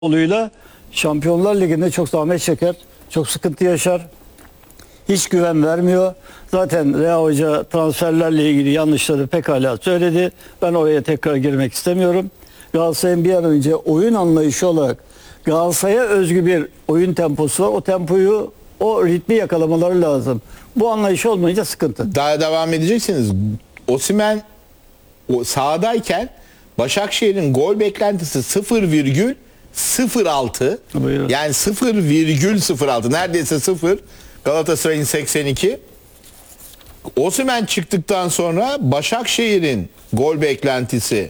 Oluyla Şampiyonlar Ligi'nde çok zahmet çeker, çok sıkıntı yaşar. Hiç güven vermiyor. Zaten Rea Hoca transferlerle ilgili yanlışları pekala söyledi. Ben oraya tekrar girmek istemiyorum. Galatasaray'ın bir an önce oyun anlayışı olarak Galatasaray'a özgü bir oyun temposu var. O tempoyu, o ritmi yakalamaları lazım. Bu anlayış olmayınca sıkıntı. Daha devam edeceksiniz. Osimhen sahadayken Başakşehir'in gol beklentisi 0,06. Buyurun. Yani 0,06. Neredeyse 0. Galatasaray'ın 82. Osimhen çıktıktan sonra Başakşehir'in gol beklentisi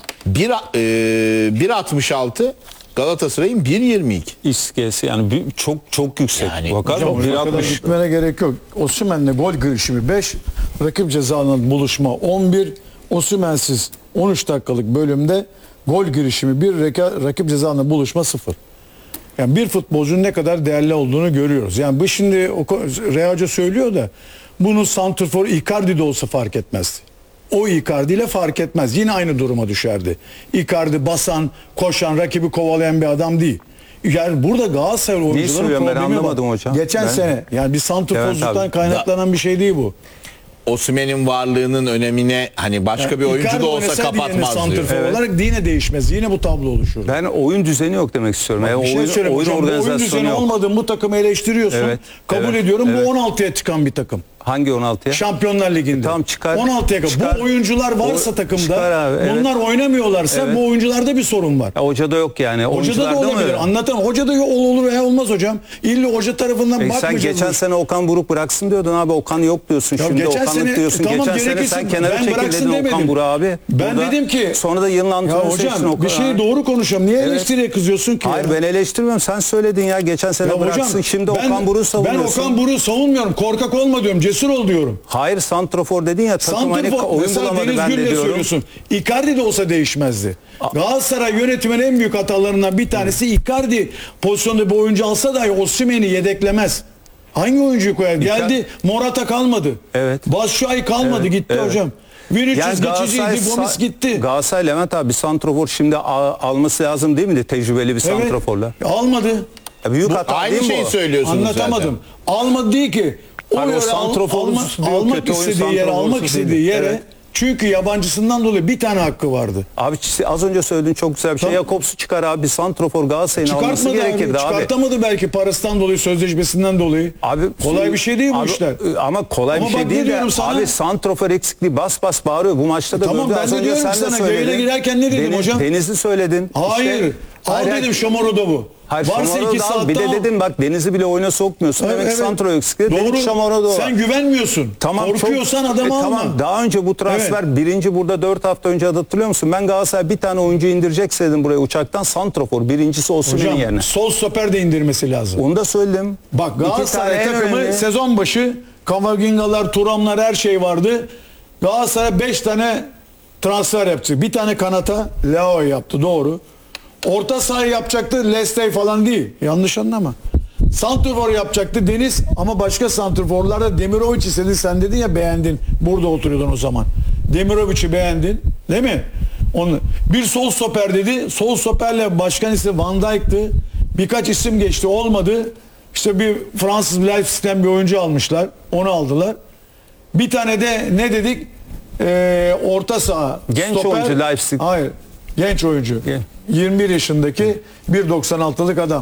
1,66. Galatasaray'ın 1,22. İskesi yani çok yüksek. Yani Bakar Hocam mı? oraya kadar 1.60. gitmene gerek yok. Osimhen'le gol girişimi 5, rakip cezanın buluşma 11, Osimhen'siz 13 dakikalık bölümde gol girişimi 1, rakip cezanın buluşma 0. Yani bir futbolcunun ne kadar değerli olduğunu görüyoruz. Yani bu şimdi Rea Hoca söylüyor da bunu santrfor Icardi de olsa fark etmezdi. O Icardi ile fark etmez. Yine aynı duruma düşerdi. Icardi basan, koşan, rakibi kovalayan bir adam değil. Yani burada Galatasaray oyuncuların söylüyorum ben, problemi var. anlamadım hocam. Geçen sene yani bir santrforluktan Evet, kaynaklanan bir şey değil bu. Osimhen'in varlığının önemine hani başka bir oyuncu Icardi da olsa oynasaydı yine kapatmaz diyor. santrfor Evet. olarak yine değişmez. Yine bu tablo oluşur. Ben oyun düzeni yok demek istiyorum. Yani Bir şey oyun söyleyeyim hocam, bu oyun organizasyonu düzeni yok. olmadığını bu takımı eleştiriyorsun. Evet, Kabul evet, ediyorum. evet. Bu 16'ya çıkan bir takım. Hangi 16'ya? Şampiyonlar Ligi'nde. Tamam, çıkar. 16'ya kadar. Çıkar. Bu oyuncular varsa O- takımda, çıkar abi, evet. bunlar oynamıyorlarsa Evet. bu oyuncularda bir sorun var. Ya hocada yok yani. Hocada Oyuncularda da mı olabilir. öyle? Anlatan hocada olur veya olmaz hocam. İlla hoca tarafından Sen bakmayacağız. geçen sene Okan Buruk bıraksın diyordun abi. Okan yok diyorsun. Ya Şimdi geçen Okanlık sene- diyorsun. tamam, geçen sene gerekirse sen kenara ben çekil bıraksın dedin demedim. Okan Buruk abi. Ben Burada- dedim ki sonra da yılın ya antrenörü seçtin hocam Okan. bir şeyi doğru konuşalım. Niye eleştiriye kızıyorsun ki? Hayır ya? ben eleştirmiyorum. Sen söyledin ya. Geçen sene Ya bıraksın. Şimdi Okan Buruk'u Ben savunuyorsun. Okan Buruk'u savunmuyorum. Korkak olma diyorum. Cesur ol diyorum. Hayır santrofor dedin ya. Takım hani Santrfor oyun mesela bulamadı Deniz ben de Gül'le diyorum. söylüyorsun. Icardi de olsa değişmezdi. Galatasaray yönetimin en büyük hatalarından bir tanesi Icardi pozisyonda bir oyuncu alsa dahi Osimhen'i yedeklemez. Hangi oyuncuyu koyar? Geldi Morata kalmadı. Evet. Batshuayi kalmadı Evet, gitti evet. hocam. Vinicius geçiciydi, Gomis gitti. Galatasaray Levent abi bir santrofor şimdi alması lazım değil mi? Tecrübeli bir santroforla. Evet. Almadı. Ya büyük hata Aynı değil mi şeyi bu? söylüyorsunuz Anlatamadım. Almadı değil ki. O Hani o yere santrofor diyor, almak kötü oyun istediği yere, santroforu almak değil. istediği yere. Evet. Çünkü yabancısından dolayı bir tane hakkı vardı. Abi az önce söylediğin çok güzel bir şey. Tamam. Jakobs'u çıkar abi. Bir santrofor Galatasaray'ın alması Çıkartmadı abi. gerekirdi abi. Çıkartamadı belki parasından dolayı, sözleşmesinden dolayı. Abi kolay bir şey değil bu abi, işler. Ama kolay Ama bir şey bak değil ne de diyorum sana? abi santrofor eksikliği bas bağırıyor. Bu maçta da Tamam, gördü. ben Az de önce diyorum sen de sana, söyledin. yayına girerken ne dedim hocam? Denizli söyledin. Hayır. İşte, al dedim Şomoro'da bu. Hayır, Varsa Şomoro'da 2 al. saatte Bir de al. dedim bak Denizli bile oyuna sokmuyorsun. Demek santro eksikliği. Doğru. Dedik Şomoro'da var. Sen güvenmiyorsun. Korkuyorsan adamı alma. Tamam daha önce bu transfer birinci burada 4 hafta önce hatırlıyor musun? Ben Galatasaray bir tane oyuncu indirecek dedim buraya uçaktan santrofor. Birincisi Osimhen'in Hocam yerine. sol stoper de indirmesi lazım. Onu da söyledim. Bak İki Galatasaray tane en takımı önemli- sezon başı Kamavingalar, Turamlar her şey vardı. Galatasaray 5 tane transfer yaptı. Bir tane kanata Leo yaptı, doğru. Orta saha yapacaktı Lestey falan değil. Yanlış anlama. Santrfor yapacaktı Deniz ama başka santrforlarda Demirovic istedi. Sen dedin ya beğendin. Burada oturuyordun o zaman. Demirovic'i beğendin. Değil mi? Onu, bir sol stoper dedi. Sol stoperle başkan ise Van Dijk'tı. Birkaç isim geçti. Olmadı. İşte bir Fransız Leipzig'ten bir oyuncu almışlar. Onu aldılar. Bir tane de ne dedik? Orta saha. Genç oyuncu Leipzig. Hayır. Genç oyuncu. Gen- 21 yaşındaki 1.96'lık adam.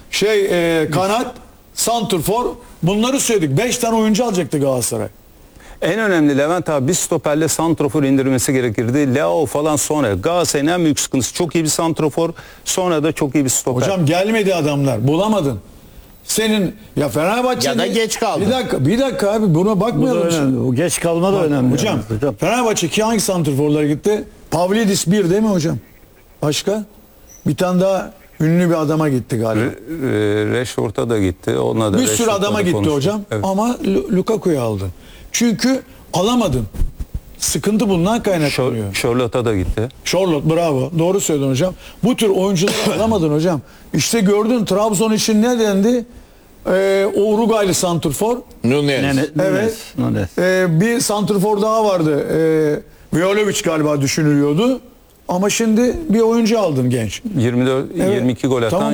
Kanat, santrfor, bunları söyledik. 5 tane oyuncu alacaktı Galatasaray. En önemli Levent abi bir stoperle santrofor indirmesi gerekirdi. Leo falan sonra. Galatasaray'ın en büyük sıkıntısı çok iyi bir santrofor. Sonra da çok iyi bir stoper. Hocam gelmedi adamlar. Bulamadın. Senin ya Fenerbahçe Ya da geç kaldı. Bir dakika abi buna Bu da bakmayalım. önemli. Bu geç kalma da önemli. Hocam, yalnız Fenerbahçe ki hangi santrforlara gitti? Pavlidis 1 değil mi hocam? Başka? Bir tane daha ünlü bir adama gitti galiba. Rashford'a da gitti. Ona da Bir sürü Rashford'la adama da gitti konuştuk. hocam. Evet. Ama Lukaku'yu aldın. Çünkü alamadın. Sıkıntı bundan kaynaklanıyor. Charlotte'a da gitti. Charlotte bravo. Doğru söyledin hocam. Bu tür oyuncuları alamadın hocam. İşte gördün Trabzon için ne dendi? O Uruguaylı santrfor. Nunes. Evet. Nunes. Bir santrfor daha vardı. Vjolovic galiba düşünülüyordu. Ama şimdi bir oyuncu aldın genç. 24 Evet. 22 gol atan Tamam.